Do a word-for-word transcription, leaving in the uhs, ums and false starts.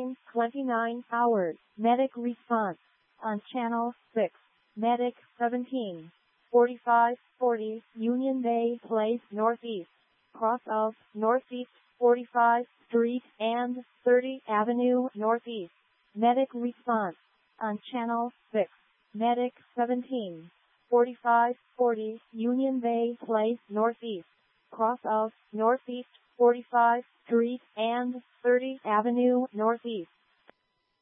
nine twenty-nine hours. Medic response on channel six. Medic seventeen forty-five forty Union Bay Place Northeast, cross of Northeast forty-five Street and thirtieth Avenue Northeast. Medic response on channel six. Medic seventeen forty-five forty Union Bay Place Northeast, cross of Northeast forty-five Street and thirtieth Avenue Northeast.